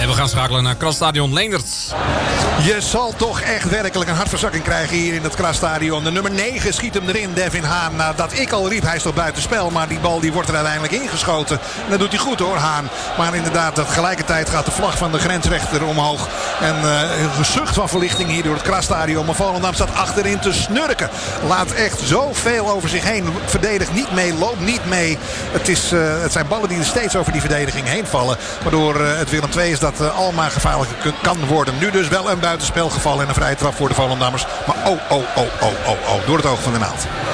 En we gaan schakelen naar Krasstadion Leendert. Je zal toch echt werkelijk een hartverzakking krijgen hier in het Krasstadion. De nummer 9 schiet hem erin, Devin Haan. Nadat ik al riep, hij is toch buitenspel. Maar die bal die wordt er uiteindelijk ingeschoten. En dat doet hij goed hoor, Haan. Maar inderdaad, tegelijkertijd gaat de vlag van de grensrechter omhoog. En een gezucht van verlichting hier door het Krasstadion. Maar Volendam staat achterin te snurken. Laat echt zoveel over zich heen. Verdedigt niet mee, loopt niet mee. Het zijn ballen die er steeds over die verdediging heen vallen. Waardoor het Willem II is dat allemaal gevaarlijk kan worden. Nu dus wel een buitenspelgeval en een vrije trap voor de Volendammers. Maar door het oog van de naald.